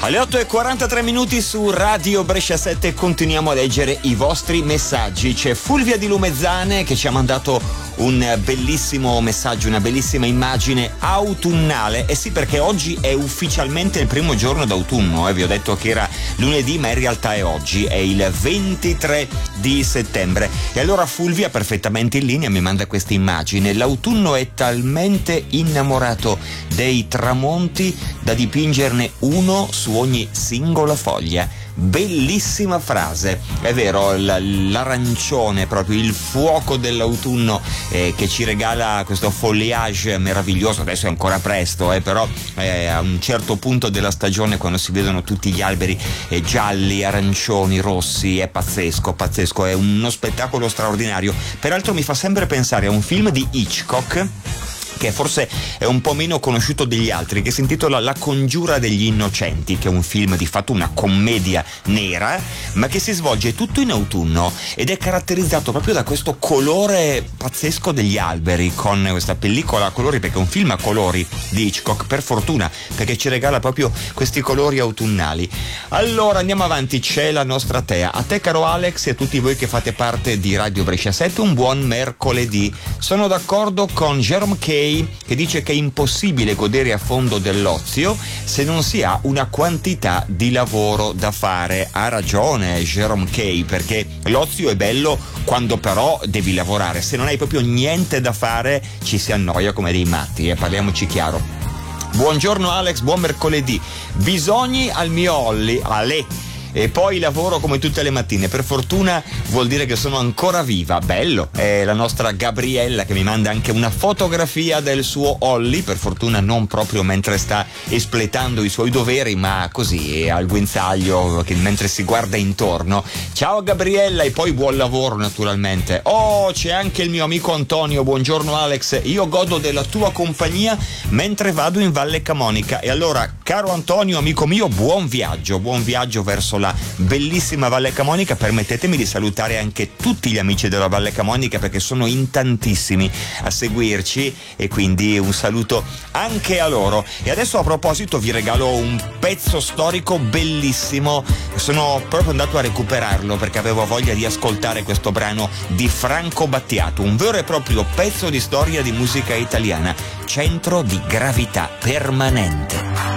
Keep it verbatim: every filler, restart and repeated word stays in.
Alle otto e quarantatré minuti su Radio Brescia sette continuiamo a leggere i vostri messaggi. C'è Fulvia di Lumezzane che ci ha mandato un bellissimo messaggio, una bellissima immagine autunnale. E sì, perché oggi è ufficialmente il primo giorno d'autunno, eh. Vi ho detto che era lunedì, ma in realtà è oggi, è il ventitré di settembre. E allora Fulvia, perfettamente in linea, mi manda questa immagine. L'autunno è talmente innamorato dei tramonti da dipingerne uno su ogni singola foglia. Bellissima frase, è vero, l'arancione, proprio il fuoco dell'autunno eh, che ci regala questo foliage meraviglioso. Adesso è ancora presto, eh, però eh, a un certo punto della stagione, quando si vedono tutti gli alberi eh, gialli, arancioni, rossi, è pazzesco, pazzesco, è uno spettacolo straordinario. Peraltro mi fa sempre pensare a un film di Hitchcock che forse è un po' meno conosciuto degli altri, che si intitola La congiura degli innocenti, che è un film di fatto una commedia nera, ma che si svolge tutto in autunno ed è caratterizzato proprio da questo colore pazzesco degli alberi, con questa pellicola a colori, perché è un film a colori di Hitchcock, per fortuna, perché ci regala proprio questi colori autunnali. Allora andiamo avanti, c'è la nostra Tea. A te caro Alex e a tutti voi che fate parte di Radio Brescia sette, un buon mercoledì. Sono d'accordo con Jerome Kay, che dice che è impossibile godere a fondo dell'ozio se non si ha una quantità di lavoro da fare. Ha ragione Jerome Kay, perché l'ozio è bello quando però devi lavorare. Se non hai proprio niente da fare ci si annoia come dei matti, e eh, parliamoci chiaro. Buongiorno Alex, buon mercoledì. Bisogni al mio Olli, ale. E poi lavoro come tutte le mattine, per fortuna vuol dire che sono ancora viva. Bello, è la nostra Gabriella che mi manda anche una fotografia del suo Olli, per fortuna non proprio mentre sta espletando i suoi doveri, ma così al guinzaglio, che mentre si guarda intorno. Ciao Gabriella, e poi buon lavoro naturalmente. Oh, c'è anche il mio amico Antonio. Buongiorno Alex, io godo della tua compagnia mentre vado in Valle Camonica. E allora, caro Antonio, amico mio, buon viaggio, buon viaggio verso la bellissima Valle Camonica. Permettetemi di salutare anche tutti gli amici della Valle Camonica, perché sono in tantissimi a seguirci, e quindi un saluto anche a loro. E adesso, a proposito, vi regalo un pezzo storico bellissimo. Sono proprio andato a recuperarlo perché avevo voglia di ascoltare questo brano di Franco Battiato, un vero e proprio pezzo di storia di musica italiana, Centro di gravità permanente.